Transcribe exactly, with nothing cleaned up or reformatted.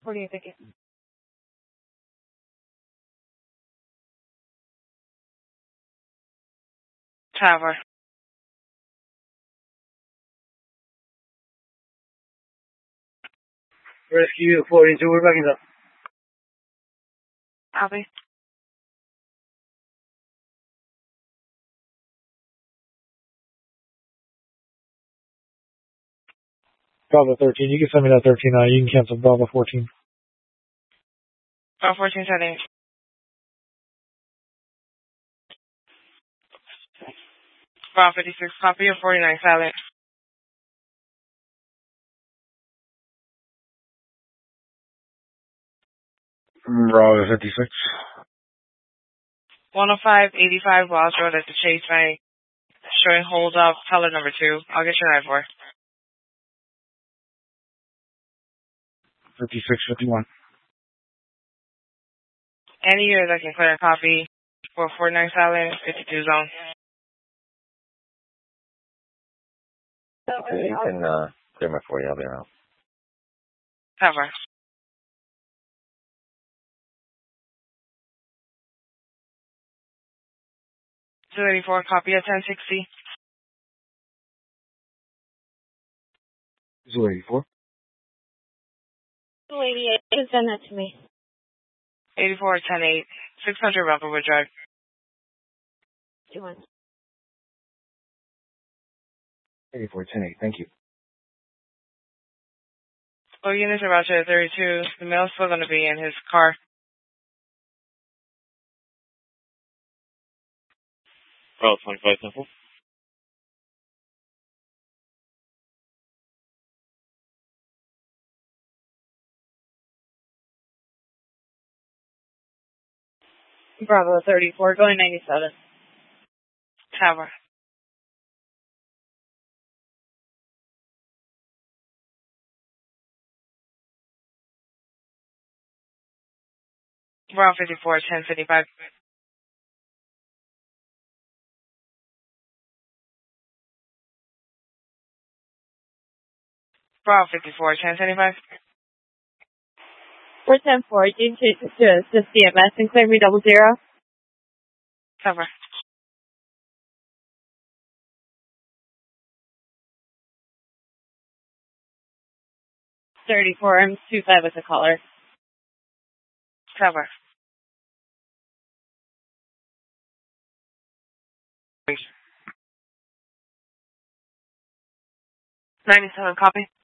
forty-eight, thank you. Tower. Rescue forty-two, we're backing up. Copy. Bravo thirteen, you can send me that thirteen now. You can cancel Bravo fourteen. Bravo fourteen, setting. Bravo fifty-six, copy of forty-nine, silent. Bravo fifty-six. one oh five eighty-five Walls Road at the Chase Bank. Showing hold up, teller number two. I'll get your nine four. fifty-six fifty-one. Any year that can clear a copy for forty-nine silent, fifty-two zone. Okay, you can uh, clear my forty, I'll be around. Cover. two eighty-four, copy of ten sixty. two eighty-four. two eighty-eight, you can send that to me. eighty-four, ten eight. six hundred Rumplewood Drive. two one. eighty-four ten eight, thank you. All units are Roger thirty-two. The male's still going to be in his car. Oh, twenty-five simple. Bravo thirty-four, going ninety-seven. Tower. Bravo fifty-four, ten fifty-five. Bravo fifty-four, ten seventy-five. four ten four, you can change it to, to C M S and clear me double zero. Cover. thirty-four, I'm two five with the caller. Cover. ninety-seven, copy.